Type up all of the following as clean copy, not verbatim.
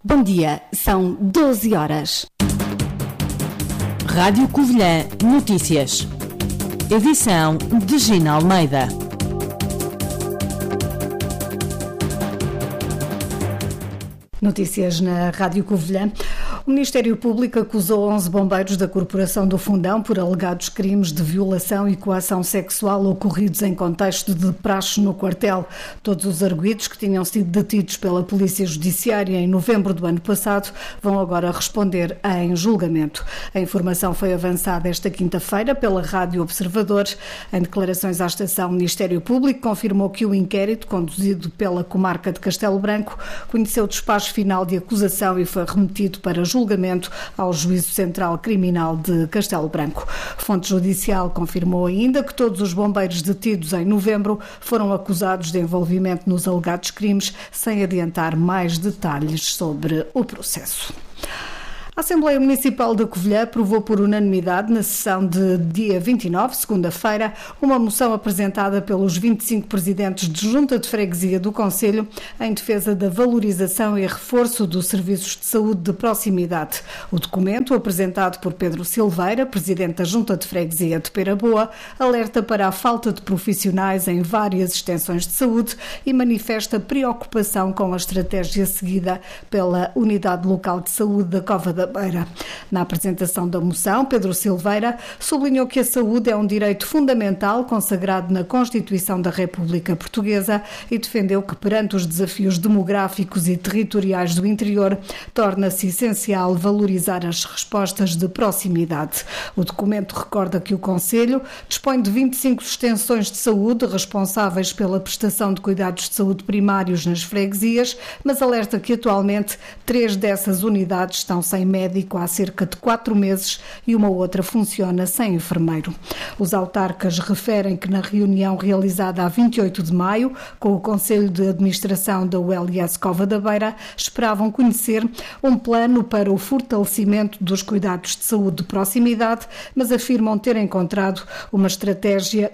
Bom dia, são 12 horas. Rádio Covilhã Notícias. Edição de Gina Almeida. Notícias na Rádio Covilhã. O Ministério Público acusou 11 bombeiros da Corporação do Fundão por alegados crimes de violação e coação sexual ocorridos em contexto de praxe no quartel. Todos os arguidos que tinham sido detidos pela Polícia Judiciária em novembro do ano passado vão agora responder em julgamento. A informação foi avançada esta quinta-feira pela Rádio Observador. Em declarações à estação, o Ministério Público confirmou que o inquérito, conduzido pela comarca de Castelo Branco, conheceu o despacho final de acusação e foi remetido para julgamento ao Juízo Central Criminal de Castelo Branco. Fonte judicial confirmou ainda que todos os bombeiros detidos em novembro foram acusados de envolvimento nos alegados crimes, sem adiantar mais detalhes sobre o processo. A Assembleia Municipal de Covilhã aprovou por unanimidade, na sessão de dia 29, segunda-feira, uma moção apresentada pelos 25 presidentes de Junta de Freguesia do Concelho em defesa da valorização e reforço dos serviços de saúde de proximidade. O documento, apresentado por Pedro Silveira, presidente da Junta de Freguesia de Pera Boa, alerta para a falta de profissionais em várias extensões de saúde e manifesta preocupação com a estratégia seguida pela Unidade Local de Saúde da Cova da Beira. Na apresentação da moção, Pedro Silveira sublinhou que a saúde é um direito fundamental consagrado na Constituição da República Portuguesa e defendeu que, perante os desafios demográficos e territoriais do interior, torna-se essencial valorizar as respostas de proximidade. O documento recorda que o Concelho dispõe de 25 extensões de saúde responsáveis pela prestação de cuidados de saúde primários nas freguesias, mas alerta que atualmente 3 dessas unidades estão sem médico há cerca de 4 meses e uma outra funciona sem enfermeiro. Os autarcas referem que na reunião realizada a 28 de maio, com o Conselho de Administração da ULS Cova da Beira, esperavam conhecer um plano para o fortalecimento dos cuidados de saúde de proximidade, mas afirmam ter encontrado uma estratégia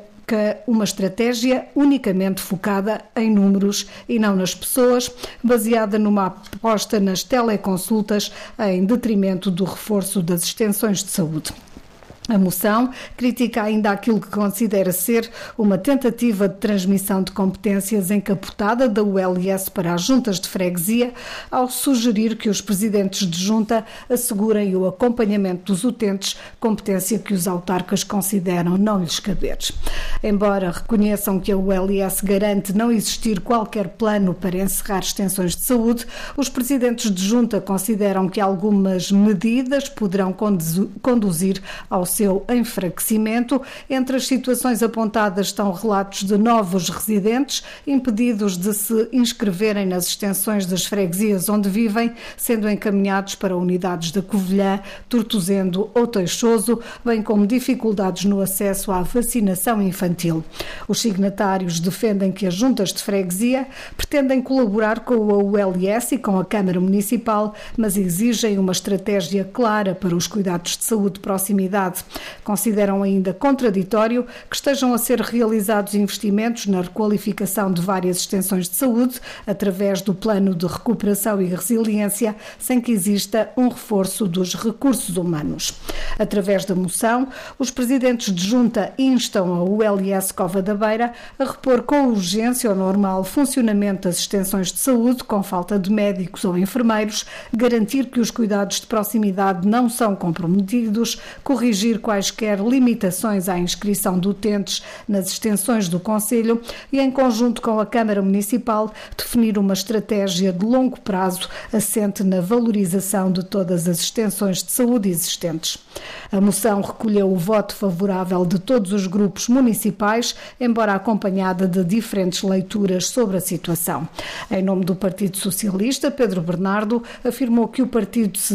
unicamente focada em números e não nas pessoas, baseada numa aposta nas teleconsultas em detrimento do reforço das extensões de saúde. A moção critica ainda aquilo que considera ser uma tentativa de transmissão de competências encapotada da ULS para as juntas de freguesia, ao sugerir que os presidentes de junta assegurem o acompanhamento dos utentes, competência que os autarcas consideram não lhes caber. Embora reconheçam que a ULS garante não existir qualquer plano para encerrar extensões de saúde, os presidentes de junta consideram que algumas medidas poderão conduzir ao seu enfraquecimento. Entre as situações apontadas estão relatos de novos residentes impedidos de se inscreverem nas extensões das freguesias onde vivem, sendo encaminhados para unidades da Covilhã, Tortozendo ou Teixoso, bem como dificuldades no acesso à vacinação infantil. Os signatários defendem que as juntas de freguesia pretendem colaborar com a ULS e com a Câmara Municipal, mas exigem uma estratégia clara para os cuidados de saúde de proximidade. Consideram ainda contraditório que estejam a ser realizados investimentos na requalificação de várias extensões de saúde através do Plano de Recuperação e Resiliência, sem que exista um reforço dos recursos humanos. Através da moção, os presidentes de junta instam a ULS Cova da Beira a repor com urgência o normal funcionamento das extensões de saúde, com falta de médicos ou enfermeiros, garantir que os cuidados de proximidade não são comprometidos, corrigir quaisquer limitações à inscrição de utentes nas extensões do Concelho e, em conjunto com a Câmara Municipal, definir uma estratégia de longo prazo assente na valorização de todas as extensões de saúde existentes. A moção recolheu o voto favorável de todos os grupos municipais, embora acompanhada de diferentes leituras sobre a situação. Em nome do Partido Socialista, Pedro Bernardo afirmou que o partido se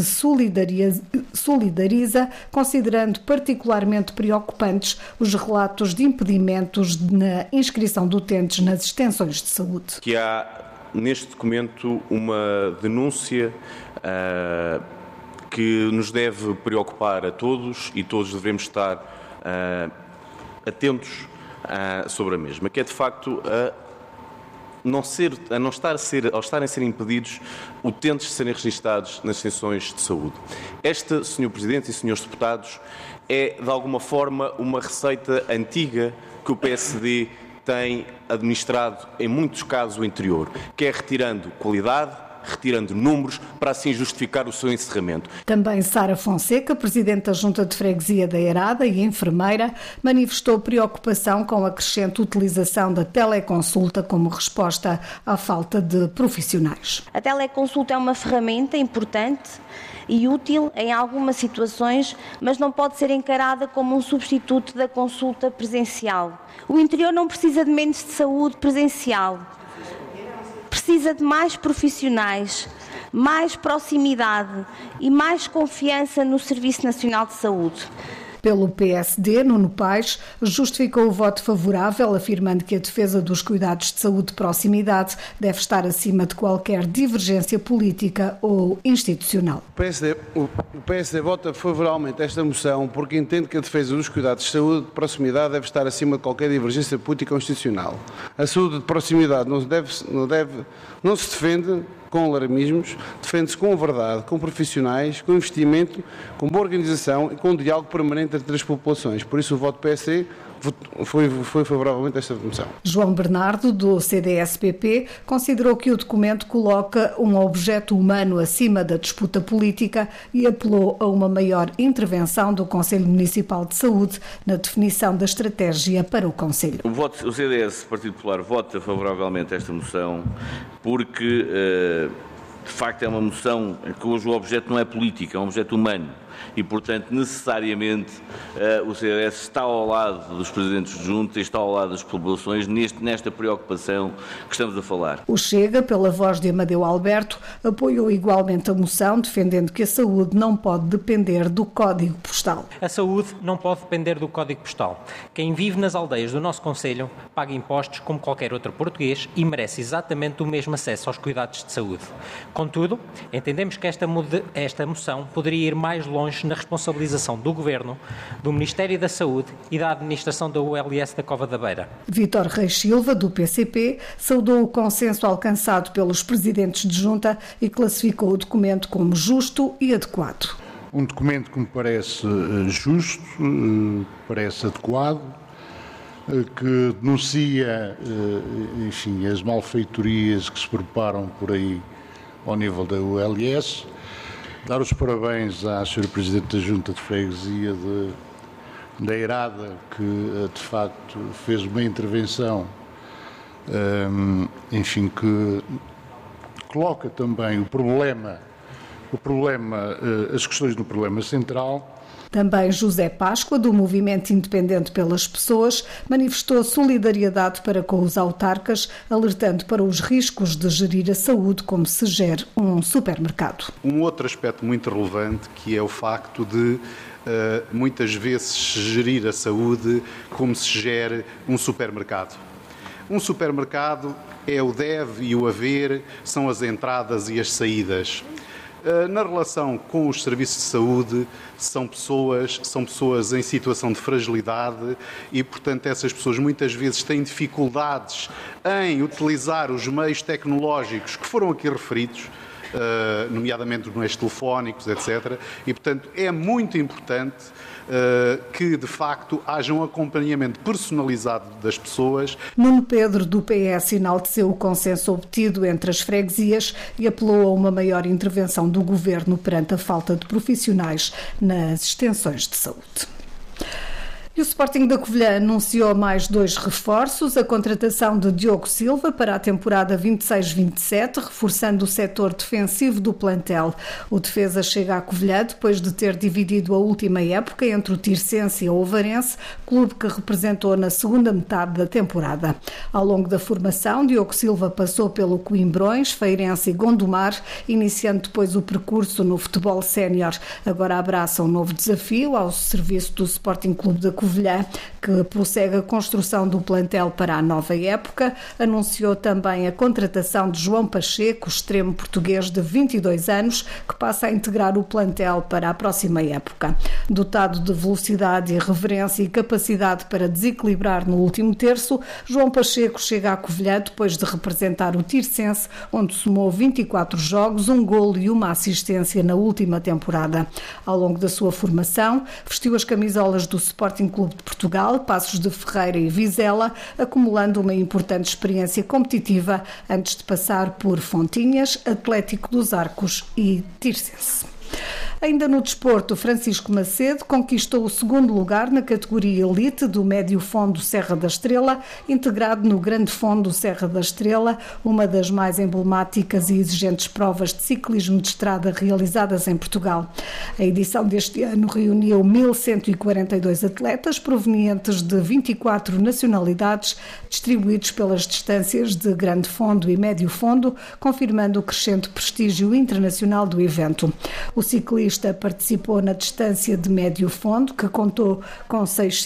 solidariza, considerando particularmente preocupantes os relatos de impedimentos na inscrição de utentes nas extensões de saúde. Que há neste documento uma denúncia que nos deve preocupar a todos e todos devemos estar atentos sobre a mesma, que é de facto a ao estarem a ser impedidos, utentes de serem registados nas extensões de saúde. Esta, Sr. Presidente e Srs. Deputados, é, de alguma forma, uma receita antiga que o PSD tem administrado, em muitos casos, o interior, que é retirando qualidade, retirando números, para assim justificar o seu encerramento. Também Sara Fonseca, Presidente da Junta de Freguesia da Eirada e enfermeira, manifestou preocupação com a crescente utilização da teleconsulta como resposta à falta de profissionais. A teleconsulta é uma ferramenta importante e útil em algumas situações, mas não pode ser encarada como um substituto da consulta presencial. O interior não precisa de menos de saúde presencial. Precisa de mais profissionais, mais proximidade e mais confiança no Serviço Nacional de Saúde. Pelo PSD, Nuno Paes justificou o voto favorável, afirmando que a defesa dos cuidados de saúde de proximidade deve estar acima de qualquer divergência política ou institucional. O PSD vota favoravelmente esta moção porque entende que a defesa dos cuidados de saúde de proximidade deve estar acima de qualquer divergência política ou institucional. A saúde de proximidade não se defende com alarmismos, defende-se com verdade, com profissionais, com investimento, com boa organização e com um diálogo permanente entre as populações. Por isso o voto do PSD foi favoravelmente a esta moção. João Bernardo, do CDS-PP, considerou que o documento coloca um objeto humano acima da disputa política e apelou a uma maior intervenção do Conselho Municipal de Saúde na definição da estratégia para o Conselho. O CDS, Partido Popular, vota favoravelmente a esta moção porque, de facto, é uma moção cujo objeto não é política, é um objeto humano. E, portanto, necessariamente o CDS está ao lado dos presidentes de junta e está ao lado das populações nesta preocupação que estamos a falar. O Chega, pela voz de Amadeu Alberto, apoiou igualmente a moção, defendendo que a saúde não pode depender do código postal. A saúde não pode depender do código postal. Quem vive nas aldeias do nosso concelho paga impostos como qualquer outro português e merece exatamente o mesmo acesso aos cuidados de saúde. Contudo, entendemos que esta moção poderia ir mais longe na responsabilização do Governo, do Ministério da Saúde e da administração da ULS da Cova da Beira. Vítor Reis Silva, do PCP, saudou o consenso alcançado pelos presidentes de junta e classificou o documento como justo e adequado. Um documento que me parece justo, parece adequado, que denuncia, enfim, as malfeitorias que se preparam por aí ao nível da ULS. Dar os parabéns à Sra. Presidente da Junta de Freguesia da Eirada, que de facto fez uma intervenção, enfim, que coloca também as questões no problema central. Também José Páscoa, do Movimento Independente pelas Pessoas, manifestou solidariedade para com os autarcas, alertando para os riscos de gerir a saúde como se gere um supermercado. Um outro aspecto muito relevante, que é o facto de muitas vezes gerir a saúde como se gere um supermercado. Um supermercado é o deve e o haver, são as entradas e as saídas. Na relação com os serviços de saúde, são pessoas em situação de fragilidade e, portanto, essas pessoas muitas vezes têm dificuldades em utilizar os meios tecnológicos que foram aqui referidos, nomeadamente os meios telefónicos, etc. E, portanto, é muito importante que, de facto, haja um acompanhamento personalizado das pessoas. Nuno Pedro, do PS, enalteceu o consenso obtido entre as freguesias e apelou a uma maior intervenção do Governo perante a falta de profissionais nas extensões de saúde. E o Sporting da Covilhã anunciou mais 2 reforços, a contratação de Diogo Silva para a temporada 26-27, reforçando o setor defensivo do plantel. O defesa chega à Covilhã depois de ter dividido a última época entre o Tirsense e o Ovarense, clube que representou na segunda metade da temporada. Ao longo da formação, Diogo Silva passou pelo Coimbrões, Feirense e Gondomar, iniciando depois o percurso no futebol sénior. Agora abraça um novo desafio ao serviço do Sporting Clube da Covilhã, Covilhã, que prossegue a construção do plantel para a nova época. Anunciou também a contratação de João Pacheco, extremo português de 22 anos, que passa a integrar o plantel para a próxima época. Dotado de velocidade, irreverência e capacidade para desequilibrar no último terço, João Pacheco chega à Covilhã depois de representar o Tirsense, onde somou 24 jogos, um golo e uma assistência na última temporada. Ao longo da sua formação, vestiu as camisolas do Sporting Clube de Portugal, Passos de Ferreira e Vizela, acumulando uma importante experiência competitiva antes de passar por Fontinhas, Atlético dos Arcos e Tirsense. Ainda no desporto, Francisco Macedo conquistou o segundo lugar na categoria Elite do Médio Fondo Serra da Estrela, integrado no Grande Fondo Serra da Estrela, uma das mais emblemáticas e exigentes provas de ciclismo de estrada realizadas em Portugal. A edição deste ano reuniu 1.142 atletas provenientes de 24 nacionalidades, distribuídos pelas distâncias de Grande Fondo e Médio Fondo, confirmando o crescente prestígio internacional do evento. O ciclista participou na distância de médio fundo, que contou com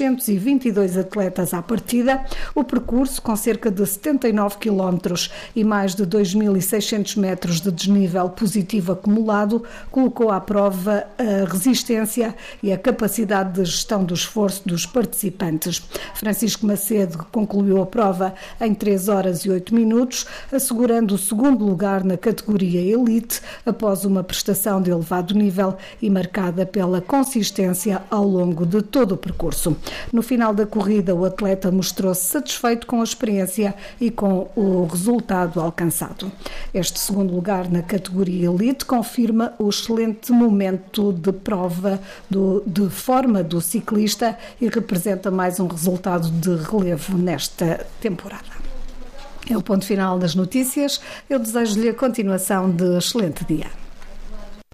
622 atletas à partida. O percurso, com cerca de 79 km e mais de 2.600 metros de desnível positivo acumulado, colocou à prova a resistência e a capacidade de gestão do esforço dos participantes. Francisco Macedo concluiu a prova em 3 horas e 8 minutos, assegurando o segundo lugar na categoria Elite, após uma prestação de elevado nível e marcada pela consistência ao longo de todo o percurso. No final da corrida, o atleta mostrou-se satisfeito com a experiência e com o resultado alcançado. Este segundo lugar na categoria Elite confirma o excelente momento de prova de forma do ciclista e representa mais um resultado de relevo nesta temporada. É o ponto final das notícias. Eu desejo-lhe a continuação de excelente dia.